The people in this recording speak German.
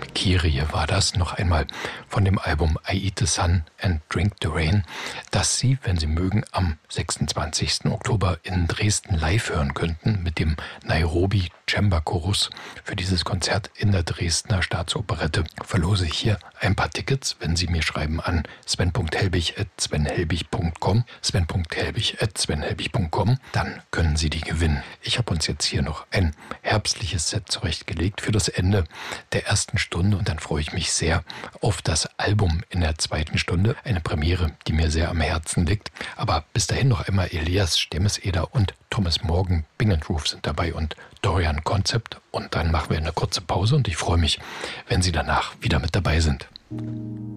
Kyrie war das, noch einmal von dem Album I Eat the Sun and Drink the Rain, das Sie, wenn Sie mögen, am 26. Oktober in Dresden live hören könnten mit dem Nairobi Chamber Chorus. Für dieses Konzert in der Dresdner Staatsoperette verlose ich hier ein paar Tickets, wenn Sie mir schreiben an sven.helbig@svenhelbig.com, sven.helbig@svenhelbig.com, dann können Sie die gewinnen. Ich habe uns jetzt hier noch ein herbstliches Set zurechtgelegt für das Ende der ersten Stunde und dann freue ich mich sehr auf das Album in der zweiten Stunde. Eine Premiere, die mir sehr am Herzen liegt. Aber bis dahin noch einmal Elias Stemmes-Eder und Thomas Morgan, Bing & Roof sind dabei und Dorian Concept. Und dann machen wir eine kurze Pause und ich freue mich, wenn Sie danach wieder mit dabei sind.